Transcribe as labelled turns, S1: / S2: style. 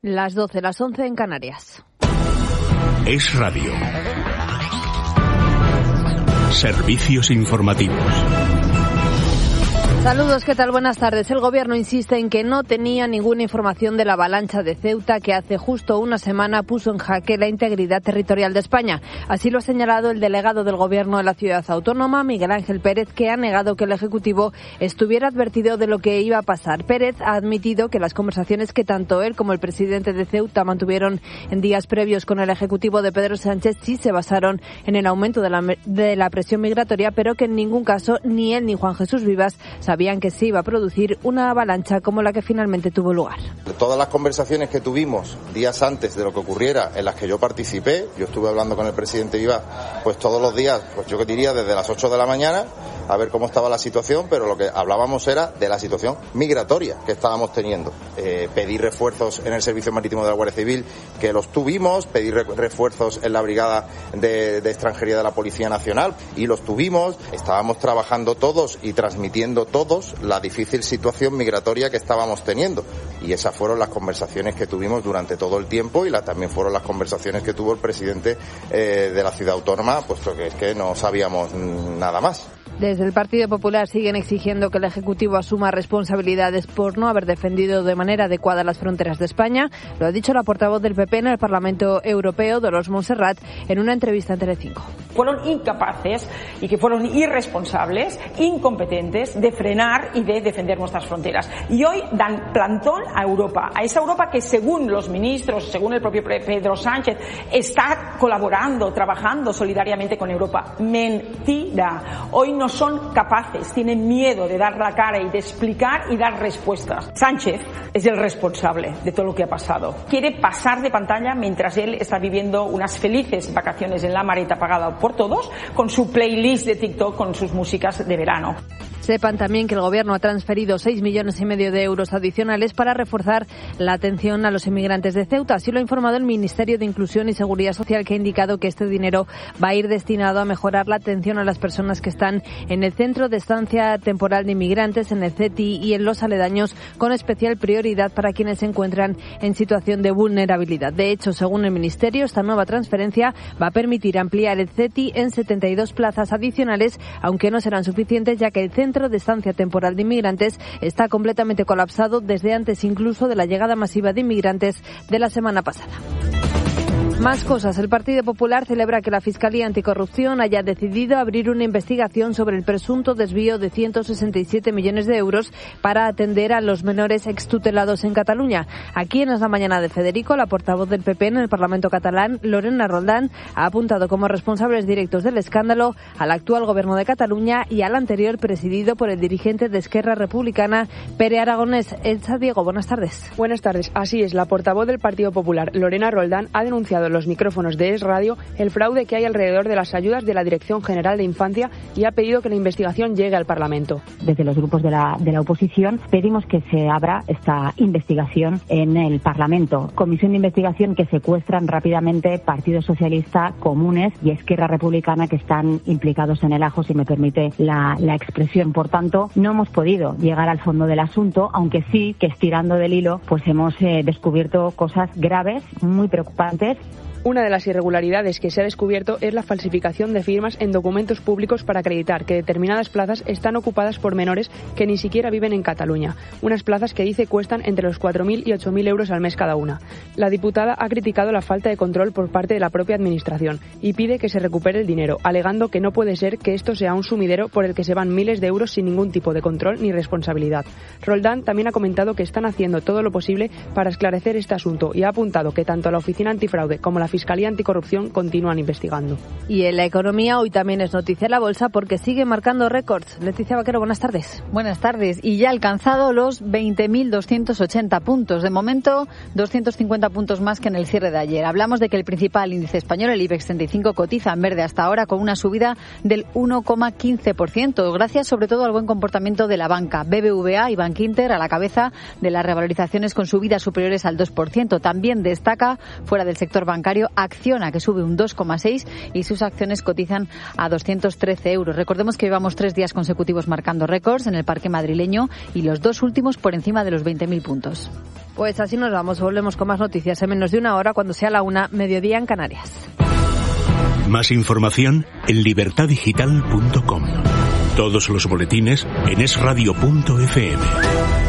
S1: Las 12, las 11 en Canarias.
S2: Es Radio. Servicios informativos.
S1: Saludos, ¿qué tal? Buenas tardes. El Gobierno insiste en que no tenía ninguna información de la avalancha de Ceuta que hace justo una semana puso en jaque la integridad territorial de España. Así lo ha señalado el delegado del Gobierno de la ciudad autónoma, Miguel Ángel Pérez, que ha negado que el Ejecutivo estuviera advertido de lo que iba a pasar. Pérez ha admitido que las conversaciones que tanto él como el presidente de Ceuta mantuvieron en días previos con el Ejecutivo de Pedro Sánchez sí se basaron en el aumento de la presión migratoria, pero que en ningún caso ni él ni Juan Jesús Vivas sabían que se iba a producir una avalancha como la que finalmente tuvo lugar.
S3: Todas las conversaciones que tuvimos días antes de lo que ocurriera, en las que yo participé, yo estuve hablando con el presidente Vivas, pues todos los días, pues yo que diría desde las 8 de la mañana, a ver cómo estaba la situación, pero lo que hablábamos era de la situación migratoria que estábamos teniendo. Pedir refuerzos en el Servicio Marítimo de la Guardia Civil, que los tuvimos, pedir refuerzos en la Brigada de Extranjería de la Policía Nacional, y los tuvimos. Estábamos trabajando todos y transmitiendo todos la difícil situación migratoria que estábamos teniendo. Y esas fueron las conversaciones que tuvimos durante todo el tiempo, y también fueron las conversaciones que tuvo el presidente de la ciudad autónoma, puesto que es que no sabíamos nada más.
S1: Desde el Partido Popular siguen exigiendo que el Ejecutivo asuma responsabilidades por no haber defendido de manera adecuada las fronteras de España. Lo ha dicho la portavoz del PP en el Parlamento Europeo, Dolors Montserrat, en una entrevista en Telecinco.
S4: Fueron incapaces y que fueron irresponsables, incompetentes de frenar y de defender nuestras fronteras. Y hoy dan plantón a Europa, a esa Europa que según los ministros, según el propio Pedro Sánchez, está colaborando, trabajando solidariamente con Europa. Mentira. Hoy no son capaces, tienen miedo de dar la cara y de explicar y dar respuestas. Sánchez es el responsable de todo lo que ha pasado. Quiere pasar de pantalla mientras él está viviendo unas felices vacaciones en la Mareta pagada por todos, con su playlist de TikTok, con sus músicas de verano.
S1: Sepan también que el Gobierno ha transferido 6,5 millones de euros adicionales para reforzar la atención a los inmigrantes de Ceuta. Así lo ha informado el Ministerio de Inclusión y Seguridad Social, que ha indicado que este dinero va a ir destinado a mejorar la atención a las personas que están en el Centro de Estancia Temporal de Inmigrantes, en el CETI y en los aledaños, con especial prioridad para quienes se encuentran en situación de vulnerabilidad. De hecho, según el Ministerio, esta nueva transferencia va a permitir ampliar el CETI en 72 plazas adicionales, aunque no serán suficientes, ya que el Centro de Estancia Temporal de Inmigrantes está completamente colapsado desde antes incluso de la llegada masiva de inmigrantes de la semana pasada. Más cosas. El Partido Popular celebra que la Fiscalía Anticorrupción haya decidido abrir una investigación sobre el presunto desvío de 167 millones de euros para atender a los menores extutelados en Cataluña. Aquí en Es la Mañana de Federico, la portavoz del PP en el Parlamento catalán, Lorena Roldán, ha apuntado como responsables directos del escándalo al actual Gobierno de Cataluña y al anterior, presidido por el dirigente de Esquerra Republicana, Pere Aragonés. Elsa Diego, buenas tardes.
S5: Buenas tardes. Así es, la portavoz del Partido Popular, Lorena Roldán, ha denunciado los micrófonos de Es Radio el fraude que hay alrededor de las ayudas de la Dirección General de Infancia y ha pedido que la investigación llegue al Parlamento.
S6: Desde los grupos de la oposición pedimos que se abra esta investigación en el Parlamento. Comisión de investigación que secuestran rápidamente Partido Socialista, Comunes y Esquerra Republicana, que están implicados en el ajo, si me permite la expresión. Por tanto, no hemos podido llegar al fondo del asunto, aunque sí que estirando del hilo pues hemos descubierto cosas graves, muy preocupantes.
S5: Una de las irregularidades que se ha descubierto es la falsificación de firmas en documentos públicos para acreditar que determinadas plazas están ocupadas por menores que ni siquiera viven en Cataluña. Unas plazas que dice cuestan entre los 4.000 y 8.000 euros al mes cada una. La diputada ha criticado la falta de control por parte de la propia Administración y pide que se recupere el dinero, alegando que no puede ser que esto sea un sumidero por el que se van miles de euros sin ningún tipo de control ni responsabilidad. Roldán también ha comentado que están haciendo todo lo posible para esclarecer este asunto y ha apuntado que tanto la Oficina Antifraude como la Fiscalía Anticorrupción continúan investigando.
S1: Y en la economía hoy también es noticia la bolsa porque sigue marcando récords. Leticia Vaquero, buenas tardes.
S7: Buenas tardes. Y ya ha alcanzado los 20.280 puntos. De momento, 250 puntos más que en el cierre de ayer. Hablamos de que el principal índice español, el IBEX 35, cotiza en verde hasta ahora con una subida del 1,15%, gracias sobre todo al buen comportamiento de la banca. BBVA y Bankinter a la cabeza de las revalorizaciones con subidas superiores al 2%. También destaca, fuera del sector bancario, europeo Acciona, que sube un 2,6 y sus acciones cotizan a 213 euros. Recordemos que llevamos 3 días consecutivos marcando récords en el parque madrileño y los 2 últimos por encima de los 20.000 puntos.
S1: Pues así nos vamos, volvemos con más noticias en menos de una hora cuando sea la 1, mediodía en Canarias.
S2: Más información en libertadigital.com. Todos los boletines en esradio.fm.